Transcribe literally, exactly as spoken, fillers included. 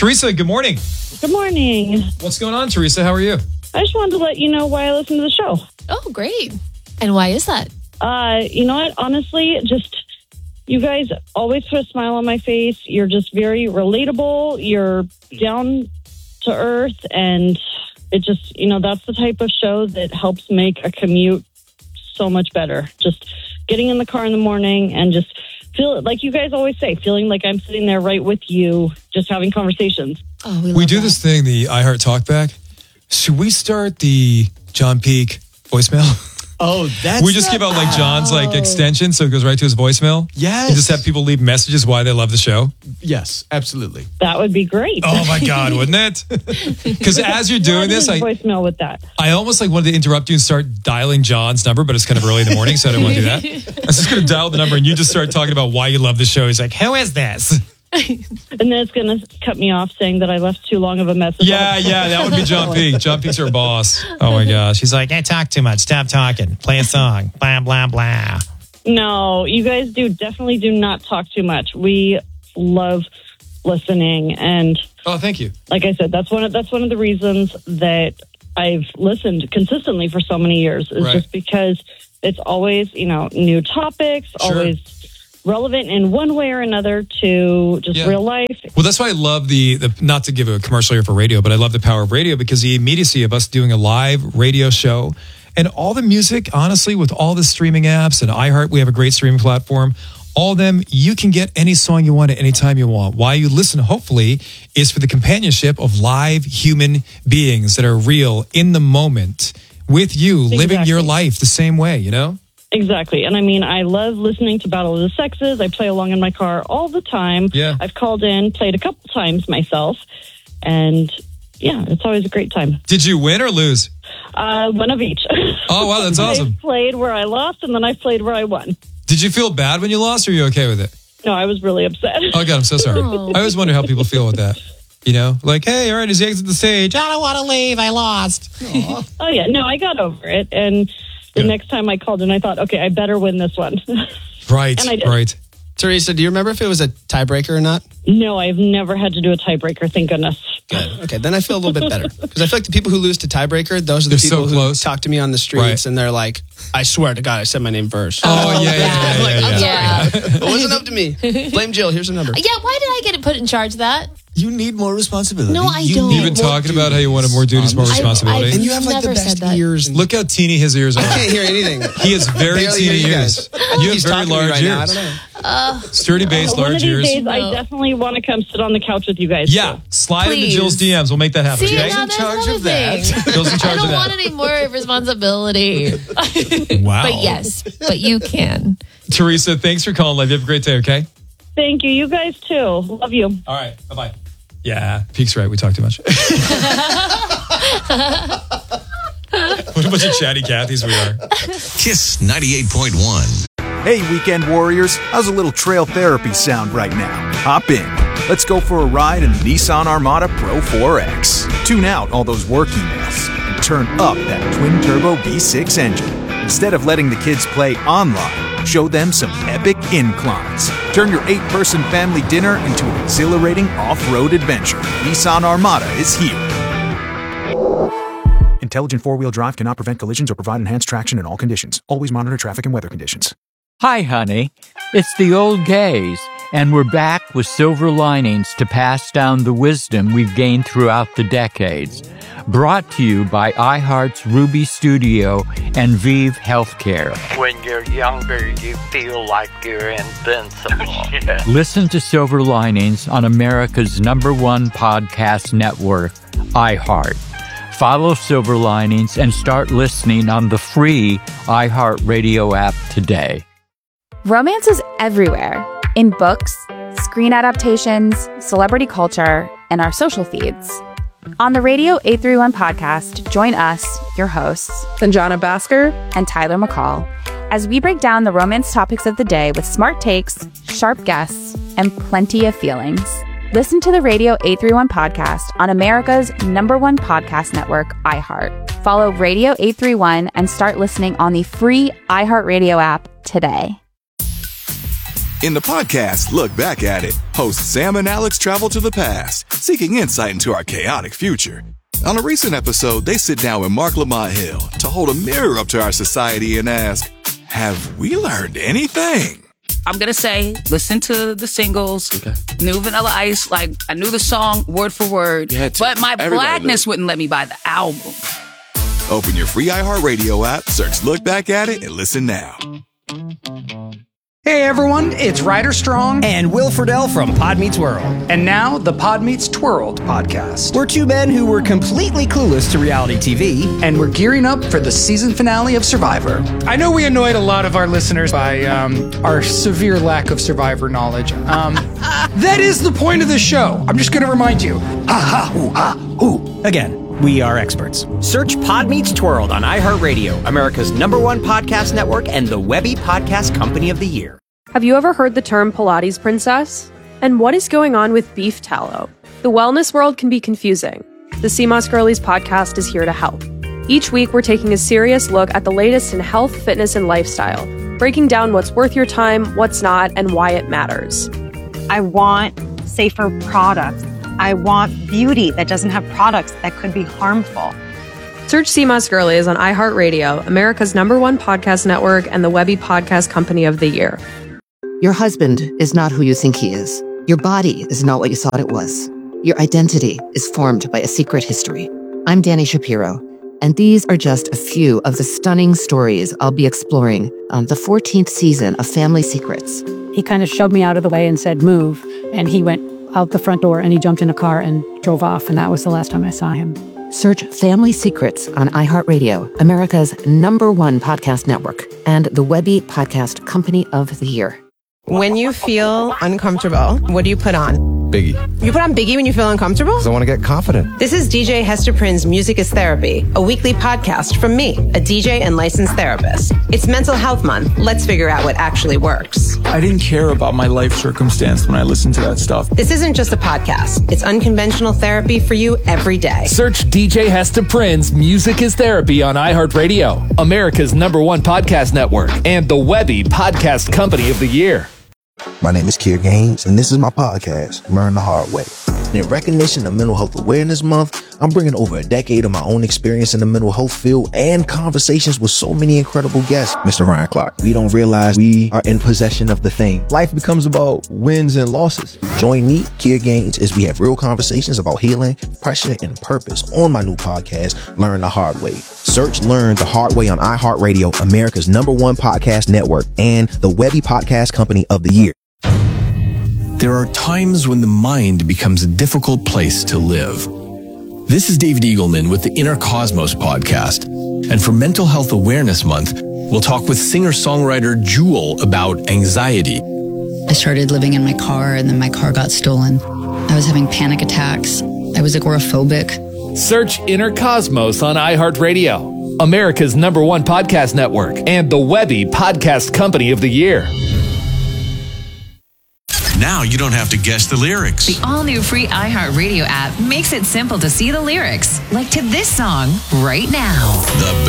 Teresa, good morning. Good morning. What's going on, Teresa? How are you? I just wanted to let you know why I listen to the show. Oh, great. And why is that? Uh, you know what? Honestly, just you guys always put a smile on my face. You're just very relatable. You're down to earth. And it just, you know, that's the type of show that helps make a commute so much better. Just getting in the car in the morning and just feel like you guys always say, feeling like I'm sitting there right with you, just having conversations. Oh, we, we do that. this thing, the iHeart Talkback. Should we start the John Peak voicemail? Oh, that's... We just give out like John's like extension, so it goes right to his voicemail. Yes. And just have people leave messages why they love the show. Yes, absolutely. That would be great. Oh my God, wouldn't it? Because as you're doing this, I voicemail with that. I almost like wanted to interrupt you and start dialing John's number, but it's kind of early in the morning, so I didn't want to do that. I was just going to dial the number, and you just start talking about why you love the show. He's like, "Who is this?" And then it's going to cut me off saying that I left too long of a message. Yeah, yeah, that would be John Peak. John Peak's our boss. Oh my gosh. He's like, I talk too much. Stop talking. Play a song. Blah, blah, blah. No, you guys do definitely do not talk too much. We love listening. And oh, thank you. Like I said, that's one of, that's one of the reasons that I've listened consistently for so many years is Right. just because it's always, you know, new topics, Sure. always relevant in one way or another to just Yeah. real life. Well, that's why I love the, the, not to give a commercial here for radio, but I love the power of radio because the immediacy of us doing a live radio show and all the music, honestly, with all the streaming apps and iHeart, we have a great streaming platform. All of them, you can get any song you want at any time you want. Why you listen, hopefully, is for the companionship of live human beings that are real in the moment with you, living Exactly. your life the same way, you know? Exactly. And I mean, I love listening to Battle of the Sexes. I play along in my car all the time. Yeah. I've called in, played a couple times myself. And yeah, it's always a great time. Did you win or lose? Uh, one of each. Oh, wow, that's awesome. I've played where I lost and then I've played where I won. Did you feel bad when you lost or are you okay with it? No, I was really upset. Oh, God, I'm so sorry. Oh. I always wonder how people feel with that. You know, like, hey, all right, as he exits the stage, I don't want to leave. I lost. Oh, yeah. No, I got over it. And the Good. next time I called in, I thought, okay, I better win this one. Right, And I did. right. Teresa, do you remember if it was a tiebreaker or not? No, I've never had to do a tiebreaker, thank goodness. Good. Okay, then I feel a little bit better. Because I feel like the people who lose to tiebreaker, those are the They're so people who close. talk to me on the streets Right. and they're like, I swear to God, I said my name first. Oh, yeah, yeah, yeah, yeah, Like, yeah, I'm yeah. sorry. It wasn't up to me. Blame Jill. Here's a number. Yeah, why did I get put in charge of that? You need more responsibility. No, I You don't. need You've been more talking about how you wanted more duties, more I- I- responsibility. And you have like the Never best said that. ears. Look how teeny his ears are. I can't hear anything. He has very Barely teeny hear you ears. guys. I think You have he's very talking to me large right now. I ears. don't know. Sturdy base, One of large these ears. days, I No. definitely want to come sit on the couch with you guys. Yeah, too. slide into Please. Jill's D Ms. We'll make that happen. See, Okay? now in that's charge another of that. thing. Jill's in charge I don't of that. want any more responsibility. Wow. But yes, but you can. Teresa, thanks for calling. Love you. Have a great day, okay? Thank you. You guys too. Love you. All right. Bye-bye. Yeah, Peak's right. We talk too much. What a bunch of chatty Cathys we are. Kiss ninety-eight point one. Hey, weekend warriors, how's a little trail therapy sound right now? Hop in. Let's go for a ride in the Nissan Armada Pro four X. Tune out all those work emails and turn up that twin-turbo V six engine. Instead of letting the kids play online, show them some epic inclines. Turn your eight-person family dinner into an exhilarating off-road adventure. Nissan Armada is here. Intelligent four-wheel drive cannot prevent collisions or provide enhanced traction in all conditions. Always monitor traffic and weather conditions. Hi, honey. It's the old gays, and we're back with silver linings to pass down the wisdom we've gained throughout the decades. Brought to you by iHeart's Ruby Studio and Vive Healthcare. When you're younger, you feel like you're invincible. Yeah. Listen to Silver Linings on America's number one podcast network, iHeart. Follow Silver Linings and start listening on the free iHeartRadio app today. Romance is everywhere, in books, screen adaptations, celebrity culture, and our social feeds. On the Radio eight three one podcast, join us, your hosts, Sanjana Bhaskar and Tyler McCall, as we break down the romance topics of the day with smart takes, sharp guests, and plenty of feelings. Listen to the Radio eight three one podcast on America's number one podcast network, iHeart. Follow Radio eight three one and start listening on the free iHeartRadio app today. In the podcast, Look Back at It, hosts Sam and Alex travel to the past, seeking insight into our chaotic future. On a recent episode, they sit down with Mark Lamont Hill to hold a mirror up to our society and ask, have we learned anything? I'm going to say, listen to the singles, okay. New Vanilla Ice, like, I knew the song word for word, but my blackness wouldn't let me buy the album. Open your free iHeartRadio app, search Look Back at It, and listen now. Hey everyone, it's Ryder Strong and Will Friedle from Pod Meets World. And now the Pod Meets Twirled podcast. We're two men who were completely clueless to reality T V. And we're gearing up for the season finale of Survivor. I know we annoyed a lot of our listeners by um, our severe lack of Survivor knowledge. Um, that is the point of this show. I'm just going to remind you. Ha ha hoo ha hoo. Again. We are experts. Search Pod Meets Twirled on iHeartRadio, America's number one podcast network and the Webby Podcast Company of the Year. Have you ever heard the term Pilates princess? And what is going on with beef tallow? The wellness world can be confusing. The C M O S Girlies podcast is here to help. Each week, we're taking a serious look at the latest in health, fitness, and lifestyle, breaking down what's worth your time, what's not, and why it matters. I want safer products. I want beauty that doesn't have products that could be harmful. Search C M O S Girlies on iHeartRadio, America's number one podcast network and the Webby Podcast Company of the Year. Your husband is not who you think he is. Your body is not what you thought it was. Your identity is formed by a secret history. I'm Dani Shapiro, and these are just a few of the stunning stories I'll be exploring on the fourteenth season of Family Secrets. He kind of shoved me out of the way and said, move, and he went out the front door and he jumped in a car and drove off, and that was the last time I saw him. Search Family Secrets on iHeartRadio, America's number one podcast network, and the Webby Podcast Company of the Year. When you feel uncomfortable, what do you put on? Biggie. You put on Biggie when you feel uncomfortable? Because I want to get confident. This is D J Hester Prynne's Music is Therapy, a weekly podcast from me, a D J and licensed therapist. It's Mental Health Month. Let's figure out what actually works. I didn't care about my life circumstance when I listened to that stuff. This isn't just a podcast. It's unconventional therapy for you every day. Search D J Hester Prynne's Music is Therapy on iHeartRadio, America's number one podcast network, and the Webby Podcast Company of the Year. My name is Kier Gaines, and this is my podcast, Learn the Hard Way. In recognition of Mental Health Awareness Month, I'm bringing over a decade of my own experience in the mental health field and conversations with so many incredible guests. Mister Ryan Clark, we don't realize we are in possession of the thing. Life becomes about wins and losses. Join me, Kier Gaines, as we have real conversations about healing, pressure, and purpose on my new podcast, Learn the Hard Way. Search Learn the Hard Way on iHeartRadio, America's number one podcast network, and the Webby Podcast Company of the Year. There are times when the mind becomes a difficult place to live. This is David Eagleman with the Inner Cosmos podcast. And for Mental Health Awareness Month, we'll talk with singer-songwriter Jewel about anxiety. I started living in my car, and then my car got stolen. I was having panic attacks. I was agoraphobic. Search Inner Cosmos on iHeartRadio, America's number one podcast network, and the Webby Podcast Company of the Year. Now you don't have to guess the lyrics. The all-new free iHeartRadio app makes it simple to see the lyrics, like to this song right now. The